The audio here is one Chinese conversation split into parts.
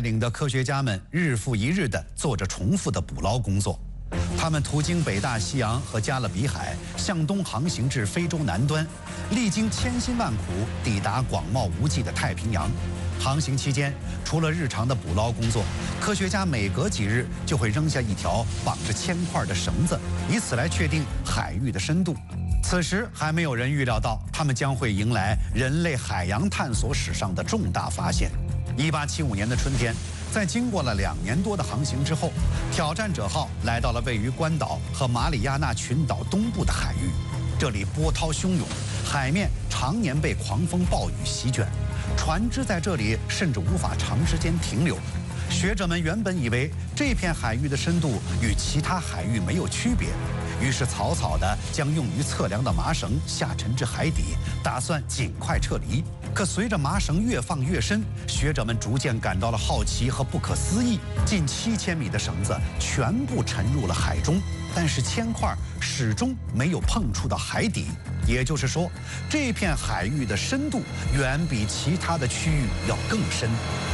领的科学家们日复一日地做着重复的捕捞工作。他们途经北大西洋和加勒比海，向东航行至非洲南端，历经千辛万苦抵达广袤无际的太平洋。航行期间，除了日常的捕捞工作，科学家每隔几日就会扔下一条绑着铅块的绳子，以此来确定海域的深度。此时还没有人预料到，他们将会迎来人类海洋探索史上的重大发现。1875年的春天，在经过了2年多的航行之后，挑战者号来到了位于关岛和马里亚纳群岛东部的海域。这里波涛汹涌，海面常年被狂风暴雨席卷，船只在这里甚至无法长时间停留。学者们原本以为这片海域的深度与其他海域没有区别，于是草草地将用于测量的麻绳下沉至海底，打算尽快撤离。可随着麻绳越放越深，学者们逐渐感到了好奇和不可思议。近7000米的绳子全部沉入了海中，但是铅块始终没有碰触到海底。也就是说，这片海域的深度远比其他的区域要更深。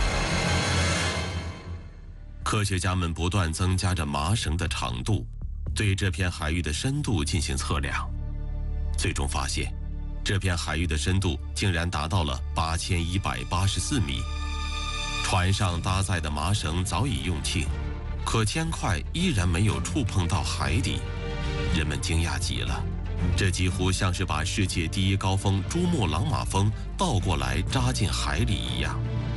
科学家们不断增加着麻绳的长度，对这片海域的深度进行测量，最终发现，这片海域的深度竟然达到了8184米。船上搭载的麻绳早已用尽，可铅块依然没有触碰到海底，人们惊讶极了。这几乎像是把世界第一高峰珠穆朗玛峰倒过来扎进海里一样。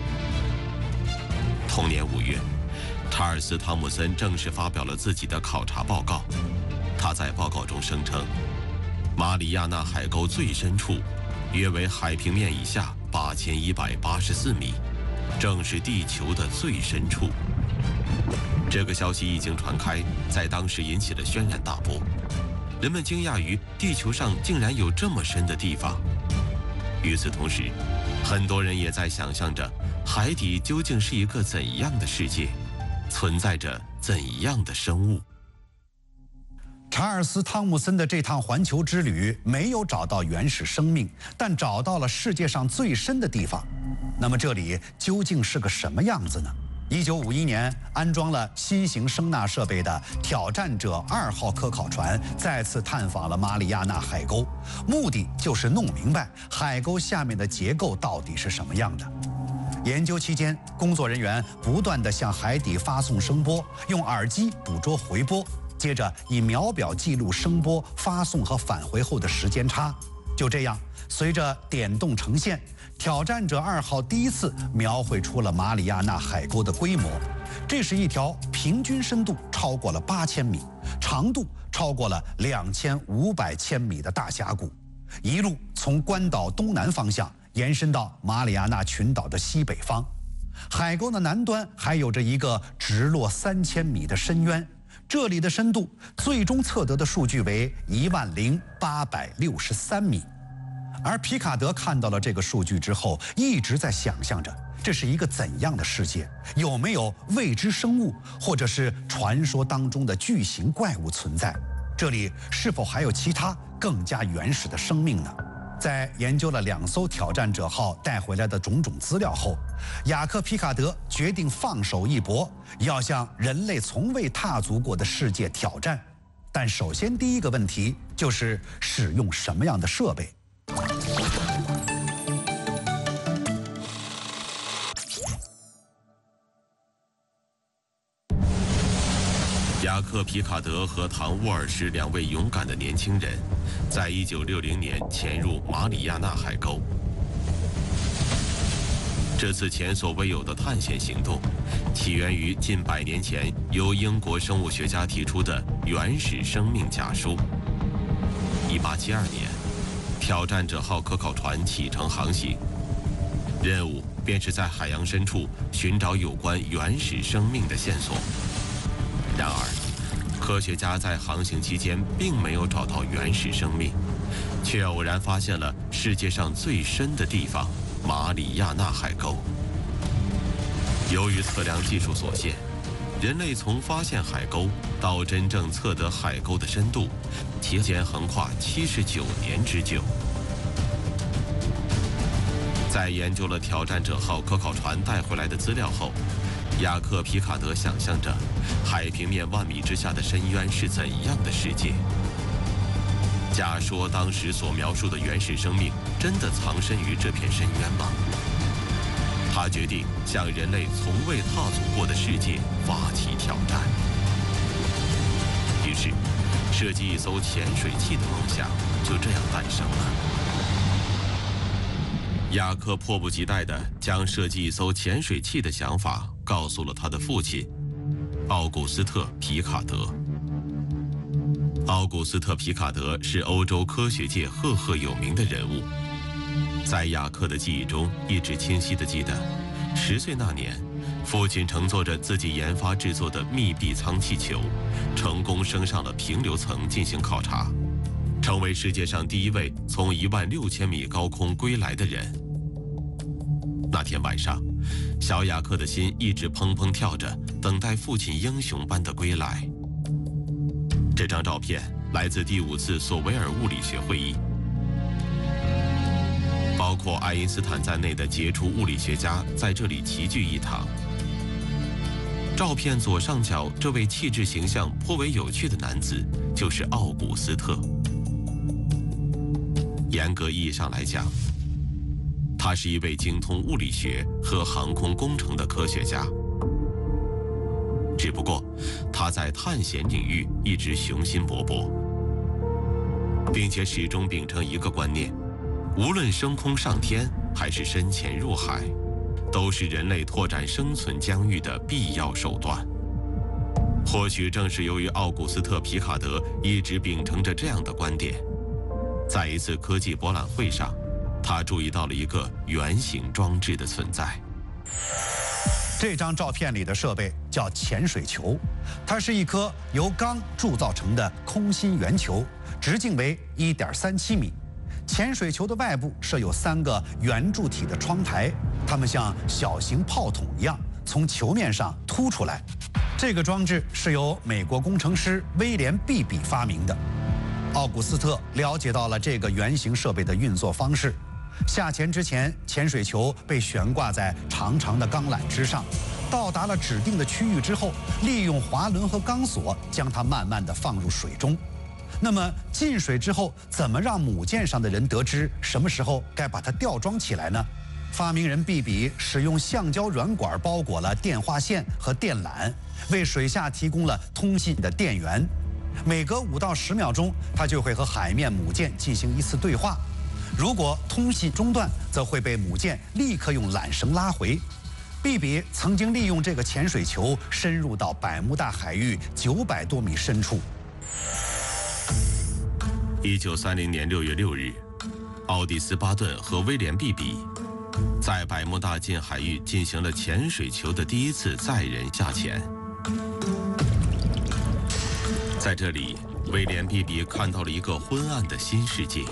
同年5月，查尔斯·汤姆森正式发表了自己的考察报告。他在报告中声称，马里亚纳海沟最深处约为海平面以下8184米，正是地球的最深处。这个消息一经传开，在当时引起了轩然大波。人们惊讶于地球上竟然有这么深的地方。与此同时，很多人也在想象着海底究竟是一个怎样的世界，存在着怎样的生物。 查尔斯·汤姆森的这趟环球之旅没有找到原始生命，但找到了世界上最深的地方。那么这里究竟是个什么样子呢？1951年，安装了新型声纳设备的挑战者2号科考船再次探访了马里亚纳海沟，目的就是弄明白海沟下面的结构到底是什么样的。研究期间，工作人员不断地向海底发送声波，用耳机捕捉回波，接着以秒表记录声波发送和返回后的时间差。就这样，随着点动成线，挑战者2号第一次描绘出了马里亚纳海沟的规模。这是一条平均深度超过了8000米，长度超过了2500千米的大峡谷，一路从关岛东南方向延伸到马里亚纳群岛的西北方。海沟的南端还有着一个直落3000米的深渊，这里的深度最终测得的数据为10863米。而皮卡德看到了这个数据之后，一直在想象着这是一个怎样的世界，有没有未知生物，或者是传说当中的巨型怪物存在？这里是否还有其他更加原始的生命呢？在研究了2艘挑战者号带回来的种种资料后，雅克·皮卡德决定放手一搏，要向人类从未踏足过的世界挑战。但首先第一个问题就是使用什么样的设备？ 雅克·皮卡德和唐·沃尔什2位勇敢的年轻人，在1960年潜入马里亚纳海沟。这次前所未有的探险行动，起源于近100年前由英国生物学家提出的原始生命假说。1872年，挑战者号科考船启程航行，任务便是在海洋深处寻找有关原始生命的线索。然而，科学家在航行期间并没有找到原始生命，却偶然发现了世界上最深的地方——马里亚纳海沟。由于测量技术所限，人类从发现海沟到真正测得海沟的深度，期间横跨79年之久。在研究了挑战者号科考船带回来的资料后， 雅克·皮卡德想象着海平面万米之下的深渊是怎样的世界。假说当时所描述的原始生命真的藏身于这片深渊吗？他决定向人类从未踏足过的世界发起挑战。于是，设计一艘潜水器的梦想就这样诞生了。雅克迫不及待地将设计一艘潜水器的想法告诉了他的父亲，奥古斯特·皮卡德。奥古斯特·皮卡德是欧洲科学界赫赫有名的人物。在雅克的记忆中，一直清晰地记得，10岁那年，父亲乘坐着自己研发制作的密闭舱气球，成功升上了平流层进行考察，成为世界上第一位从16000米高空归来的人。那天晚上，小雅克的心一直砰砰跳着，等待父亲英雄般的归来。这张照片来自第5次索维尔物理学会议。包括爱因斯坦在内的杰出物理学家在这里齐聚一堂。照片左上角这位气质形象颇为有趣的男子，就是奥古斯特。严格意义上来讲，他是一位精通物理学和航空工程的科学家。只不过，他在探险领域一直雄心勃勃，并且始终秉承一个观念。无论升空上天还是深潜入海，都是人类拓展生存疆域的必要手段。或许正是由于奥古斯特·皮卡德一直秉承着这样的观点，在一次科技博览会上，他注意到了一个圆形装置的存在。 这张照片里的设备叫潜水球，它是一颗由钢铸造成的空心圆球，直径为1.37米。潜水球的外部设有3个圆柱体的窗台，它们像小型炮筒一样从球面上凸出来。这个装置是由美国工程师威廉·毕比发明的。奥古斯特了解到了这个圆形设备的运作方式。下潜之前，潜水球被悬挂在长长的钢缆之上，到达了指定的区域之后，利用滑轮和钢索将它慢慢地放入水中。那么进水之后，怎么让母舰上的人得知什么时候该把它吊装起来呢？发明人毕比使用橡胶软管包裹了电话线和电缆，为水下提供了通信的电源。每隔5到10秒钟，它就会和海面母舰进行一次对话。如果通信中断，则会被母舰立刻用缆绳拉回。毕比曾经利用这个潜水球深入到百慕大海域900多米深处。 1930年6月6日，奥蒂斯·巴顿和威廉·毕比在百慕大近海域进行了潜水球的第一次载人下潜。在这里，威廉·毕比看到了一个昏暗的新世界。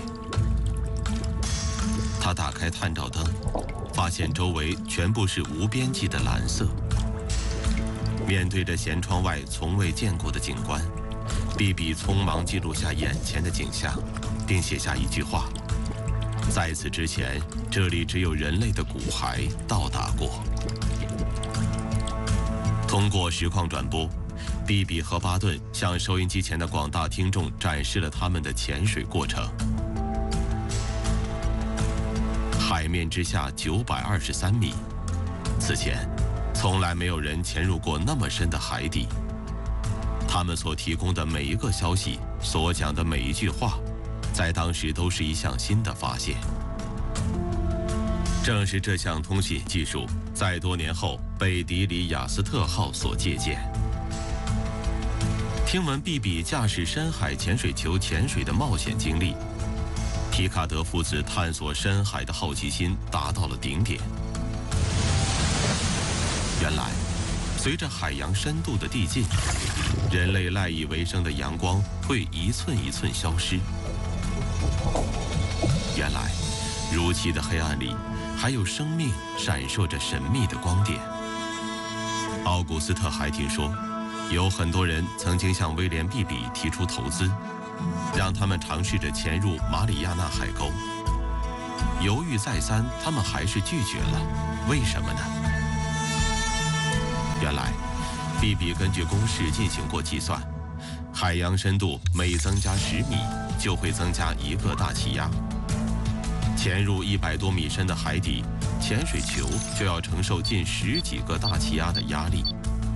他打开探照灯，发现周围全部是无边际的蓝色。面对着舷窗外从未见过的景观，毕比匆忙记录下眼前的景象，并写下一句话：在此之前，这里只有人类的骨骸到达过。通过实况转播，毕比和巴顿向收音机前的广大听众展示了他们的潜水过程。海面之下923米，此前从来没有人潜入过那么深的海底。他们所提供的每一个消息，所讲的每一句话，在当时都是一项新的发现。正是这项通信技术，在多年后被迪里亚斯特号所借鉴。听闻毕比驾驶深海潜水球潜水的冒险经历，皮卡德父子探索深海的好奇心达到了顶点。原来，随着海洋深度的递进，人类赖以为生的阳光会一寸一寸消失。原来，如漆的黑暗里，还有生命闪烁着神秘的光点。奥古斯特还听说，有很多人曾经向威廉·毕比提出投资，让他们尝试着潜入马里亚纳海沟。犹豫再三，他们还是拒绝了。为什么呢？ 原来，比比根据公式进行过计算，海洋深度每增加10米，就会增加1个大气压。潜入100多米深的海底，潜水球就要承受近10几个大气压的压力。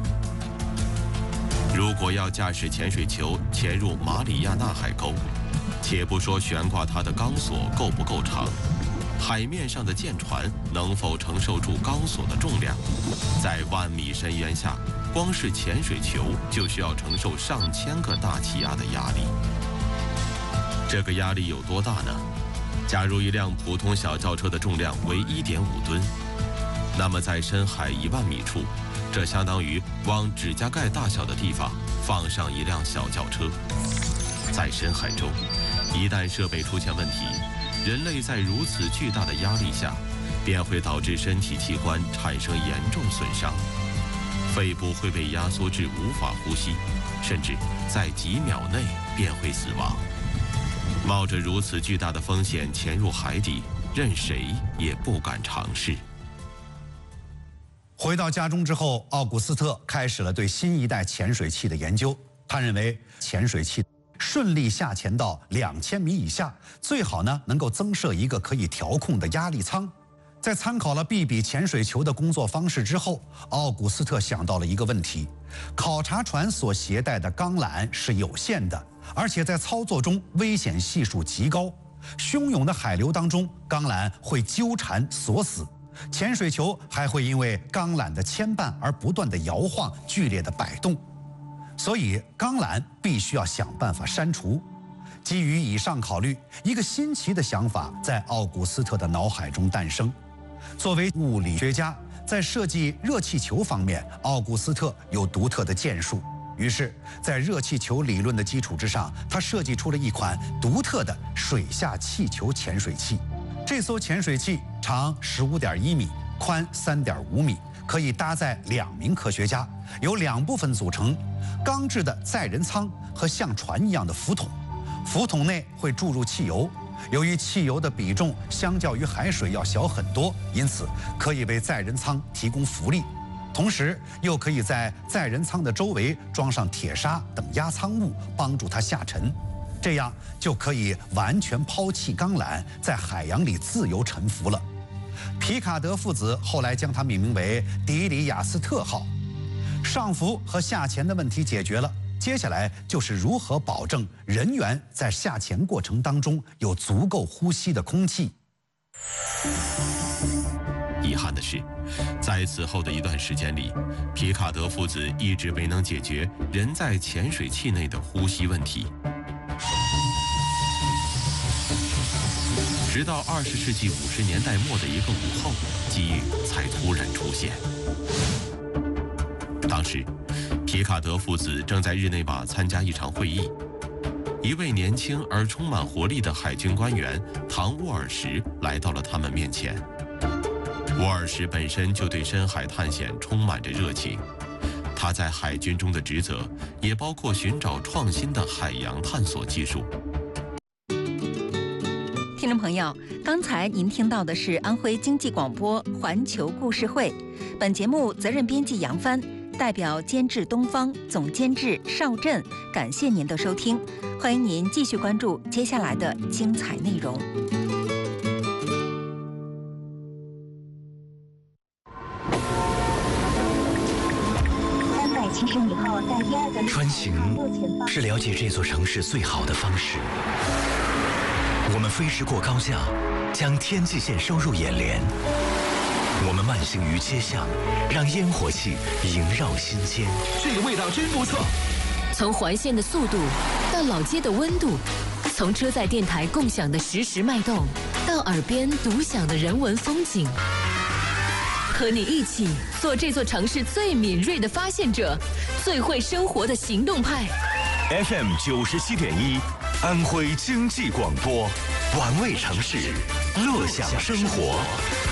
如果要驾驶潜水球潜入马里亚纳海沟，且不说悬挂它的钢索够不够长，海面上的舰船能否承受住钢索的重量，在万米深渊下，光是潜水球就需要承受上千个大气压的压力。这个压力有多大呢？假如一辆普通小轿车的重量为1.5吨，那么在深海1万米处，这相当于往指甲盖大小的地方放上一辆小轿车。在深海中，一旦设备出现问题，人类在如此巨大的压力下，便会导致身体器官产生严重损伤，肺部会被压缩至无法呼吸，甚至在几秒内便会死亡。冒着如此巨大的风险潜入海底，任谁也不敢尝试。 回到家中之后，奥古斯特开始了对新一代潜水器的研究。他认为，潜水器顺利下潜到2000米以下，最好呢能够增设一个可以调控的压力舱。在参考了比比潜水球的工作方式之后，奥古斯特想到了一个问题：考察船所携带的钢缆是有限的，而且在操作中危险系数极高。汹涌的海流当中，钢缆会纠缠锁死，潜水球还会因为钢缆的牵绊而不断的摇晃、剧烈的摆动。所以，钢缆必须要想办法删除。基于以上考虑，一个新奇的想法在奥古斯特的脑海中诞生。作为物理学家，在设计热气球方面，奥古斯特有独特的建树。于是，在热气球理论的基础之上，他设计出了一款独特的水下气球潜水器。这艘潜水器长15.1米，宽3.5米，可以搭载2名科学家，由2部分组成：钢制的载人舱和像船一样的浮筒。浮筒内会注入汽油，由于汽油的比重相较于海水要小很多，因此可以为载人舱提供浮力，同时又可以在载人舱的周围装上铁砂等压舱物，帮助它下沉。这样就可以完全抛弃钢缆，在海洋里自由沉浮了。皮卡德父子后来将它命名为迪里亚斯特号。上浮和下潜的问题解决了，接下来就是如何保证人员在下潜过程当中有足够呼吸的空气。 遗憾的是，在此后的一段时间里，皮卡德父子一直没能解决人在潜水器内的呼吸问题。直到20世纪50年代末的一个午后，机遇才突然出现。当时，皮卡德父子正在日内瓦参加一场会议，一位年轻而充满活力的海军官员唐·沃尔什来到了他们面前。沃尔什本身就对深海探险充满着热情，他在海军中的职责也包括寻找创新的海洋探索技术。 听众朋友，刚才您听到的是安徽经济广播环球故事会，本节目责任编辑杨帆，代表监制东方，总监制邵振，感谢您的收听，欢迎您继续关注接下来的精彩内容。 穿行是了解这座城市最好的方式。我们飞驰过高架，将天际线收入眼帘。我们慢行于街巷，让烟火气萦绕心间。 这个味道真不错。 从环线的速度到老街的温度，从车载电台共享的实时脉动，到耳边独享的人文风景。和你一起做这座城市最敏锐的发现者，最会生活的行动派。 FM 97.1，安徽经济广播，玩味城市，乐享生活。